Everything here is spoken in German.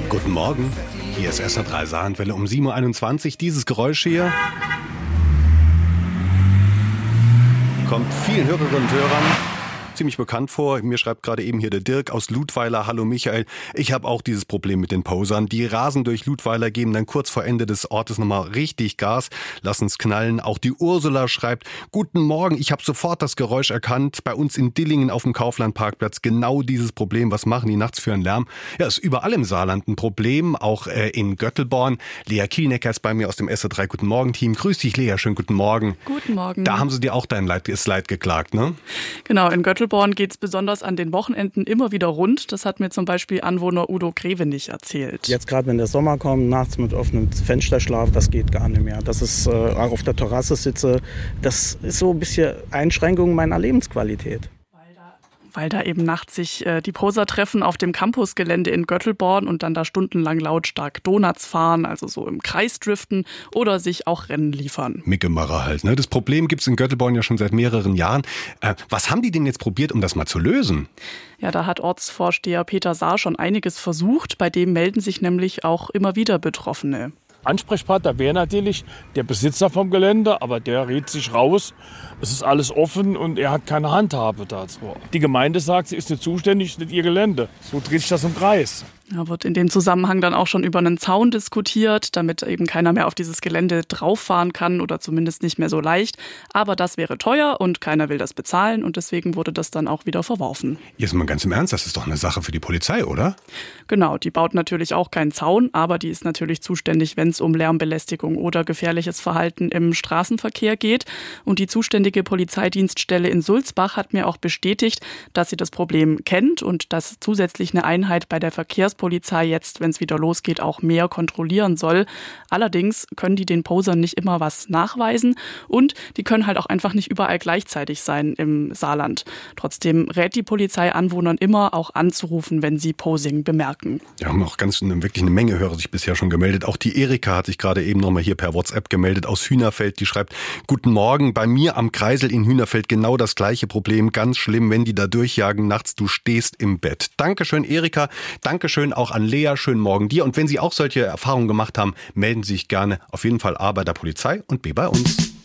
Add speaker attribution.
Speaker 1: Guten Morgen, hier ist SR3 Saarlandwelle um 7.21 Uhr. Dieses Geräusch hier kommt vielen Hörerinnen und Hörern ziemlich bekannt vor. Mir schreibt gerade eben hier der Dirk aus Ludweiler. Hallo Michael, ich habe auch dieses Problem mit den Posern. Die rasen durch Ludweiler, geben dann kurz vor Ende des Ortes nochmal richtig Gas, lassen es knallen. Auch die Ursula schreibt, guten Morgen, ich habe sofort das Geräusch erkannt. Bei uns in Dillingen auf dem Kauflandparkplatz genau dieses Problem. Was machen die nachts für einen Lärm? Ja, ist überall im Saarland ein Problem, auch in Göttelborn. Lea Kielnecker ist bei mir aus dem SR3 Guten Morgen Team. Grüß dich Lea, schönen guten Morgen.
Speaker 2: Guten Morgen.
Speaker 1: Da haben sie dir auch dein Leid geklagt, ne?
Speaker 2: Genau, in Göttelborn geht es besonders an den Wochenenden immer wieder rund. Das hat mir zum Beispiel Anwohner Udo Grevenich erzählt.
Speaker 3: Jetzt gerade, wenn der Sommer kommt, nachts mit offenem Fensterschlaf, das geht gar nicht mehr. Das ist auch auf der Terrasse sitze, das ist so ein bisschen Einschränkung meiner Lebensqualität.
Speaker 2: Weil da eben nachts sich die Poser treffen auf dem Campusgelände in Göttelborn und dann da stundenlang lautstark Donuts fahren, also so im Kreis driften oder sich auch Rennen liefern.
Speaker 1: Mickemacher halt, ne? Das Problem gibt's in Göttelborn ja schon seit mehreren Jahren. Was haben die denn jetzt probiert, um das mal zu lösen?
Speaker 2: Ja, da hat Ortsvorsteher Peter Saar schon einiges versucht. Bei dem melden sich nämlich auch immer wieder Betroffene.
Speaker 4: Ansprechpartner wäre natürlich der Besitzer vom Gelände, aber der redet sich raus. Es ist alles offen und er hat keine Handhabe dazu. Die Gemeinde sagt, sie ist nicht zuständig, nicht ihr Gelände. So dreht sich das im Kreis.
Speaker 2: Da wird in dem Zusammenhang dann auch schon über einen Zaun diskutiert, damit eben keiner mehr auf dieses Gelände drauffahren kann oder zumindest nicht mehr so leicht. Aber das wäre teuer und keiner will das bezahlen und deswegen wurde das dann auch wieder verworfen.
Speaker 1: Jetzt mal ganz im Ernst, das ist doch eine Sache für die Polizei, oder?
Speaker 2: Genau, die baut natürlich auch keinen Zaun, aber die ist natürlich zuständig, wenn es um Lärmbelästigung oder gefährliches Verhalten im Straßenverkehr geht. Und die zuständige Polizeidienststelle in Sulzbach hat mir auch bestätigt, dass sie das Problem kennt und dass zusätzlich eine Einheit bei der Verkehrspolizei jetzt, wenn es wieder losgeht, auch mehr kontrollieren soll. Allerdings können die den Posern nicht immer was nachweisen und die können halt auch einfach nicht überall gleichzeitig sein im Saarland. Trotzdem rät die Polizei Anwohnern immer, auch anzurufen, wenn sie Posing bemerken.
Speaker 1: Ja, haben auch wirklich eine Menge Hörer sich bisher schon gemeldet. Auch die Erika hat sich gerade eben nochmal hier per WhatsApp gemeldet aus Hühnerfeld. Die schreibt, guten Morgen, bei mir am Kreisel in Hühnerfeld genau das gleiche Problem. Ganz schlimm, wenn die da durchjagen nachts, du stehst im Bett. Dankeschön Erika, Dankeschön auch an Lea, schönen Morgen dir. Und wenn Sie auch solche Erfahrungen gemacht haben, melden Sie sich gerne auf jeden Fall A bei der Polizei und B bei uns.